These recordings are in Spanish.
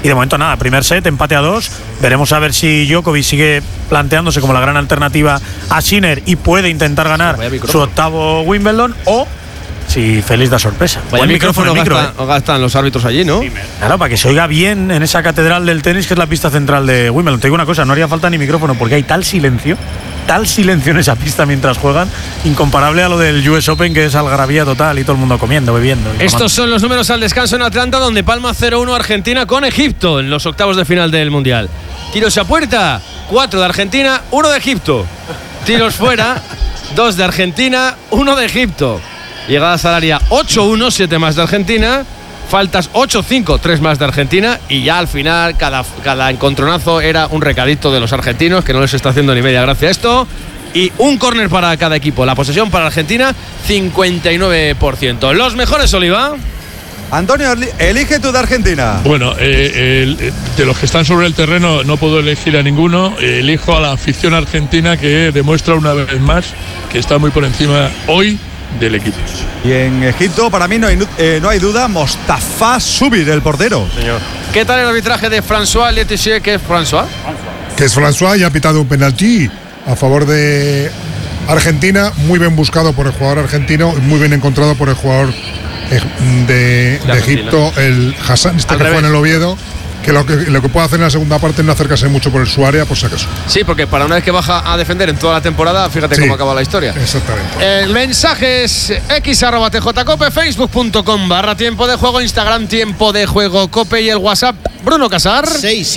Y de momento nada, primer set, empate a 2. Veremos a ver si Djokovic sigue planteándose como la gran alternativa a Sinner y puede intentar ganar su octavo Wimbledon, o si Félix da sorpresa. Vaya micrófono gastan los árbitros allí, ¿no? Claro, para que se oiga bien en esa catedral del tenis que es la pista central de Wimbledon. Te digo una cosa, no haría falta ni micrófono porque hay tal silencio en esa pista mientras juegan, incomparable a lo del US Open, que es algarabía total y todo el mundo comiendo, bebiendo. Estos son los números al descanso en Atlanta, donde palma 0-1 Argentina con Egipto en los octavos de final del Mundial. Tiros a puerta, 4 de Argentina, 1 de Egipto. Tiros fuera, 2 de Argentina, 1 de Egipto. Llegadas al área 8-1, 7 más de Argentina. Faltas 8-5, 3 más de Argentina. Y ya al final cada encontronazo era un recadito de los argentinos, que no les está haciendo ni media gracia esto. Y un córner para cada equipo. La posesión para Argentina, 59%. Los mejores, Oliva. Antonio, elige tú de Argentina. Bueno, de los que están sobre el terreno no puedo elegir a ninguno. Elijo a la afición argentina, que demuestra una vez más que está muy por encima hoy del equipo. Y en Egipto, para mí no hay duda, Mostafa Subir, el portero. Señor. ¿Qué tal el arbitraje de François Letizier? ¿Qué es François? Que es François, y ha pitado un penalti a favor de Argentina, muy bien buscado por el jugador argentino y muy bien encontrado por el jugador de Egipto, el Hassan, que fue en el Oviedo. Que lo que puede hacer en la segunda parte es no acercarse mucho por su área, por si acaso. Sí, porque para una vez que baja a defender en toda la temporada, fíjate cómo acaba la historia. Exactamente. Mensajes x@tjcope, facebook.com/tiempo de juego, Instagram tiempo de juego cope y el WhatsApp Bruno Casar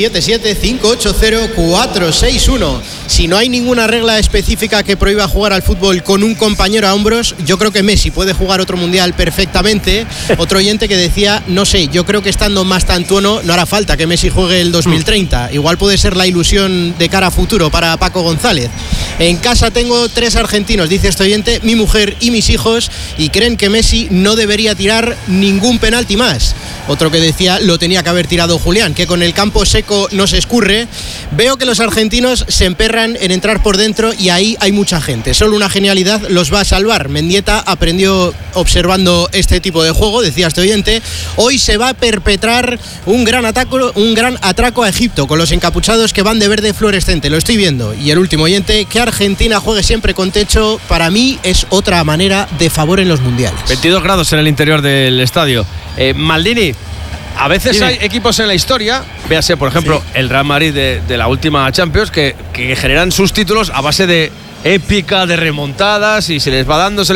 677-580-461. Si no hay ninguna regla específica que prohíba jugar al fútbol con un compañero a hombros, yo creo que Messi puede jugar otro mundial perfectamente. Otro oyente que decía, no sé, yo creo que estando más tantuono no hará falta que Messi juegue el 2030. Igual puede ser la ilusión de cara a futuro para Paco González. En casa tengo 3 argentinos, dice este oyente, mi mujer y mis hijos, y creen que Messi no debería tirar ningún penalti más. Otro que decía, lo tenía que haber tirado Julián, que con el campo seco no se escurre. Veo que los argentinos se emperran en entrar por dentro y ahí hay mucha gente. Solo una genialidad los va a salvar. Mendieta aprendió observando este tipo de juego, decía este oyente. Hoy se va a perpetrar un gran atraco a Egipto con los encapuchados que van de verde fluorescente. Lo estoy viendo. Y el último oyente, que Argentina juegue siempre con techo, para mí es otra manera de favor en los mundiales. 22 grados en el interior del estadio. Maldini, a veces hay equipos en la historia, véase por ejemplo el Real Madrid de la última Champions, que generan sus títulos a base de épica, de remontadas, y se les va dando.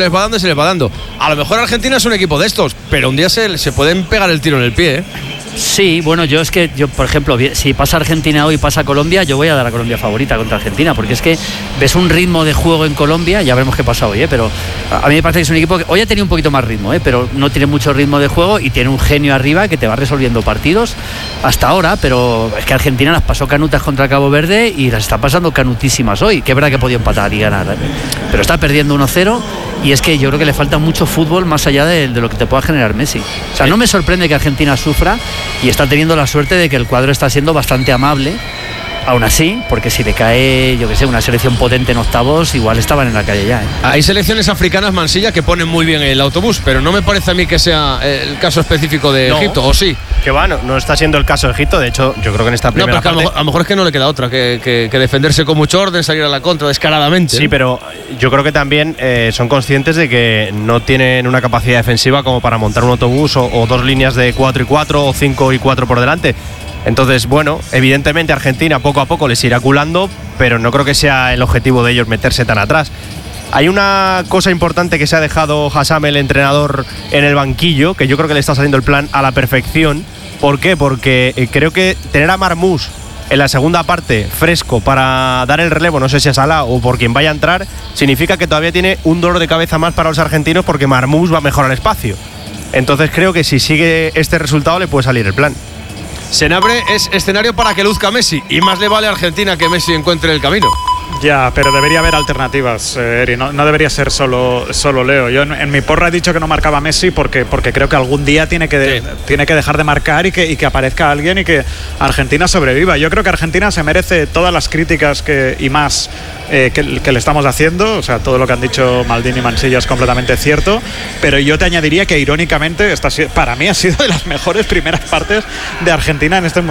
A lo mejor Argentina es un equipo de estos, pero un día se pueden pegar el tiro en el pie, ¿eh? Sí, bueno, yo, por ejemplo, si pasa Argentina hoy, pasa Colombia, yo voy a dar a Colombia favorita contra Argentina, porque es que ves un ritmo de juego en Colombia, ya veremos qué pasa hoy, pero a mí me parece que es un equipo que hoy ha tenido un poquito más ritmo, pero no tiene mucho ritmo de juego y tiene un genio arriba que te va resolviendo partidos hasta ahora, pero es que Argentina las pasó canutas contra Cabo Verde y las está pasando canutísimas hoy, que es verdad que ha podido empatar y ganar, pero está perdiendo 1-0. Y es que yo creo que le falta mucho fútbol más allá de lo que te pueda generar Messi. O sea, no me sorprende que Argentina sufra y está teniendo la suerte de que el cuadro está siendo bastante amable. Aún así, porque si le cae, yo que sé, una selección potente en octavos, igual estaban en la calle ya, ¿eh? Hay selecciones africanas, Mansilla, que ponen muy bien el autobús, pero no me parece a mí que sea el caso específico de Egipto, ¿o sí? Que bueno, no está siendo el caso de Egipto. De hecho, yo creo que en esta primera parte... a lo mejor es que no le queda otra que defenderse con mucho orden, salir a la contra descaradamente. Sí, pero yo creo que también son conscientes de que no tienen una capacidad defensiva como para montar un autobús o dos líneas de 4 y 4 o 5 y 4 por delante. Entonces, bueno, evidentemente Argentina poco a poco les irá culando, pero no creo que sea el objetivo de ellos meterse tan atrás. Hay una cosa importante que se ha dejado Hassam, el entrenador, en el banquillo, que yo creo que le está saliendo el plan a la perfección. ¿Por qué? Porque creo que tener a Marmoush en la segunda parte fresco para dar el relevo, no sé si a Salah o por quien vaya a entrar, significa que todavía tiene un dolor de cabeza más para los argentinos, porque Marmoush va a mejorar espacio. Entonces creo que si sigue este resultado le puede salir el plan. Senabre es escenario para que luzca Messi, y más le vale a Argentina que Messi encuentre el camino. Ya, pero debería haber alternativas, Eri. No debería ser solo Leo. Yo en mi porra he dicho que no marcaba Messi porque creo que algún día tiene que dejar de marcar y que aparezca alguien y que Argentina sobreviva. Yo creo que Argentina se merece todas las críticas y más que le estamos haciendo. O sea, todo lo que han dicho Maldini y Mansilla es completamente cierto, pero yo te añadiría que irónicamente para mí ha sido de las mejores primeras partes de Argentina en este